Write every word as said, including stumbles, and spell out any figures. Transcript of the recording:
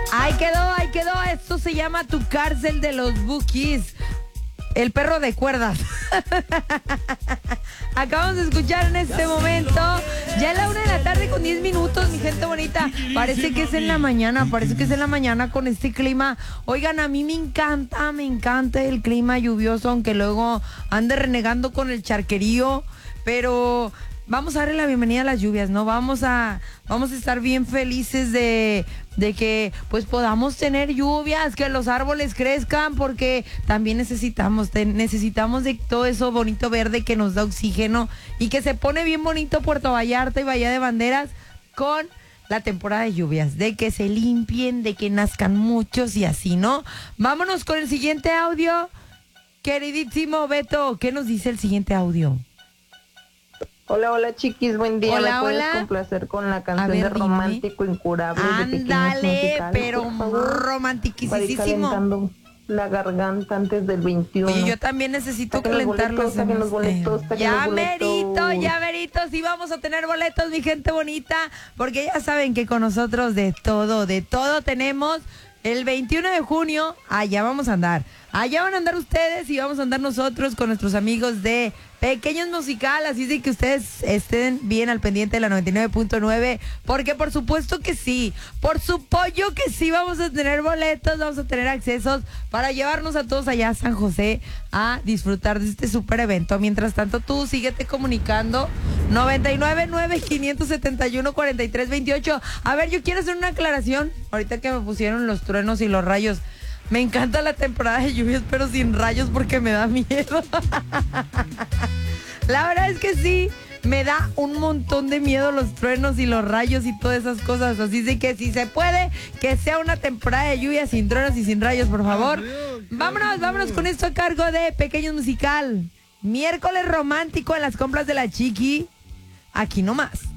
Ahí quedó, ahí quedó. Esto se llama Tu Cárcel de los Bukis. El perro de cuerdas. Acabamos de escuchar en este momento. Ya es la una de la tarde con diez minutos, mi gente bonita. Parece que es en la mañana, parece que es en la mañana con este clima. Oigan, a mí me encanta, me encanta el clima lluvioso, aunque luego ande renegando con el charquerío. Pero vamos a darle la bienvenida a las lluvias, ¿no? Vamos a, vamos a estar bien felices de, de que pues podamos tener lluvias, que los árboles crezcan, porque también necesitamos, te, necesitamos de todo eso bonito verde que nos da oxígeno y que se pone bien bonito Puerto Vallarta y Bahía de Banderas con la temporada de lluvias, de que se limpien, de que nazcan muchos y así, ¿no? Vámonos con el siguiente audio. Queridísimo Beto, ¿qué nos dice el siguiente audio? Hola, hola chiquis, buen día. Hola, ¿Me puedes hola. complacer con la A canción ver, de dime. Romántico Incurable de Pequeños Ándale, Musicales, pero por favor? Para ir romantiquisísimo. calentando la garganta antes del veintiuno. Oye, yo también necesito Saquen los calentarlos. boletos, saquen los boletos, saquen Ya los boletos. merito, ya merito, sí vamos a tener boletos, mi gente bonita, porque ya saben que con nosotros de todo, de todo tenemos. El veintiuno de junio, allá vamos a andar. Allá van a andar ustedes y vamos a andar nosotros con nuestros amigos de Pequeños Musical, así de que ustedes estén bien al pendiente de la noventa y nueve punto nueve, porque por supuesto que sí, por su pollo que sí vamos a tener boletos, vamos a tener accesos para llevarnos a todos allá a San José a disfrutar de este super evento. Mientras tanto, tú síguete comunicando noventa y nueve nueve, quinientos setenta y uno, cuarenta y tres veintiocho. A ver, yo quiero hacer una aclaración, ahorita que me pusieron los truenos y los rayos. Me encanta la temporada de lluvias, pero sin rayos porque me da miedo. La verdad es que sí, me da un montón de miedo los truenos y los rayos y todas esas cosas. Así de que si se puede, que sea una temporada de lluvias sin truenos y sin rayos, por favor. Vámonos, vámonos con esto a cargo de Pequeños Musical. Miércoles romántico en las compras de la Chiqui. Aquí nomás.